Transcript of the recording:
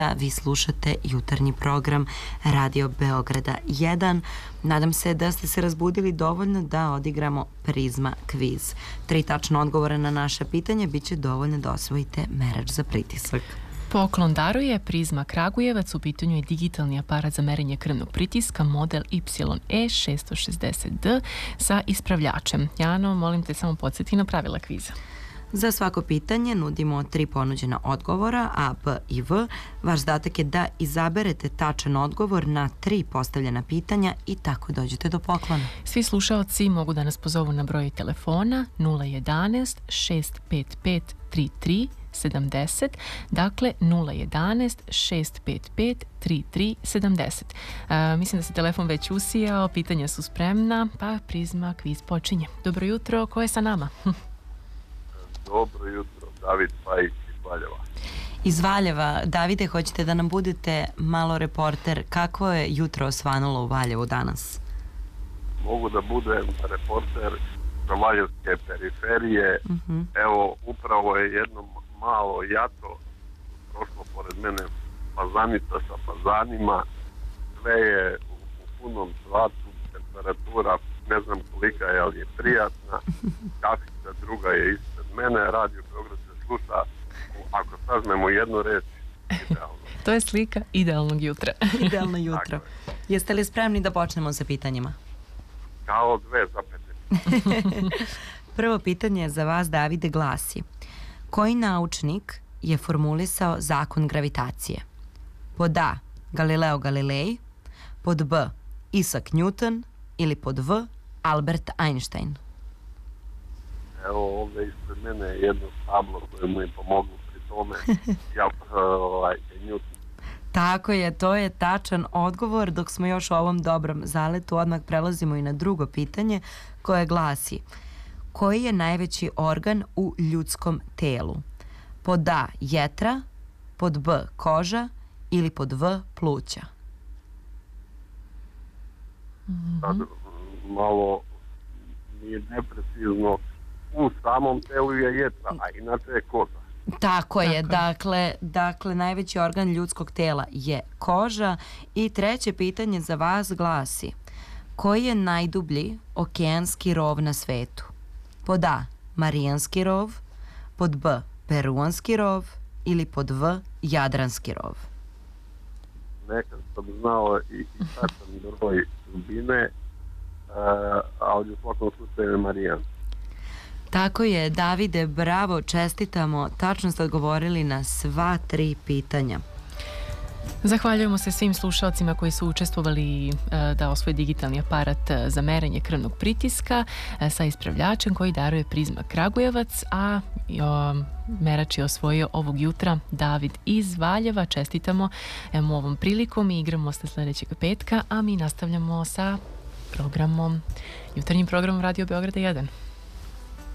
Vi slušate jutarnji program Radio Beograda 1. Nadam se da ste se razbudili dovoljno da odigramo Prizma kviz. 3 tačna odgovora na naše pitanje bit će dovoljno da osvojite merač za pritisak. Poklon daruje Prizma Kragujevac, u pitanju je digitalni aparat za merenje krvnog pritiska model YE660D sa ispravljačem. Jano, molim te samo podsjeti na pravila kviza. Za svako pitanje nudimo 3 ponuđena odgovora, A, B i V. Vaš zadatak je da izaberete tačan odgovor na 3 postavljena pitanja i tako dođete do poklona. Svi slušaoci mogu da nas pozovu na broj telefona 011 655 3370, dakle 011 655 3370. Mislim da se telefon već usijao, pitanja su spremna, pa Prizma kviz počinje. Dobro jutro, ko je sa nama? Dobro jutro, David Pajić iz Valjeva. Iz Valjeva. Davide, hoćete da nam budete malo reporter. Kako je jutro osvanulo u Valjevu danas? Mogu da budem reporter za valjevske periferije. Evo, upravo je jedno malo jato prošlo pored mene, fazanica sa fazanima. Sve je u punom cvatu, temperatura ne znam kolika je, ali je prijatna. Kafica druga je ispred mene, Radio Beograd se sluša, ako saznemo jednu reč, idealno. To je slika idealnog jutra. Idealno jutro. Jeste li spremni da počnemo sa pitanjima? Kao 2 zapete. Prvo pitanje za vas, Davide, glasi: koji naučnik je formulisao zakon gravitacije? Pod A, Galileo Galilei, pod B, Isaac Newton ili pod V, Albert Einstein? Evo, ovdje ispred mene je jedno tablo koje mu je pomoglo pri tome. Newton. Tako je, to je tačan odgovor. Dok smo još u ovom dobrom zaletu, odmah prelazimo i na drugo pitanje koje glasi: koji je najveći organ u ljudskom telu? Pod A, jetra, pod B, koža ili pod V, pluća? Sad, malo nije neprecizno. U samom telu je jetra, a inače je koža. Tako je, dakle najveći organ ljudskog tela je koža. I treće pitanje za vas glasi: koji je najdublji okeanski rov na svetu? Pod A, Marijanski rov, pod B, Peruanski rov ili pod V, Jadranski rov? Nekad sam znao i tačan broj dubine, ali u svakom slučaju je Marijan. Tako je, Davide, bravo, čestitamo, tačno ste odgovorili na sva 3 pitanja. Zahvaljujemo se svim slušalcima koji su učestvovali da osvoje digitalni aparat za merenje krvnog pritiska sa ispravljačem koji daruje Prizma Kragujevac, a merač je osvojio ovog jutra David iz Valjeva. Čestitamo mu ovom prilikom i igramo se sljedećeg petka, a mi nastavljamo sa programom, jutarnjim programom Radio Beograda 1.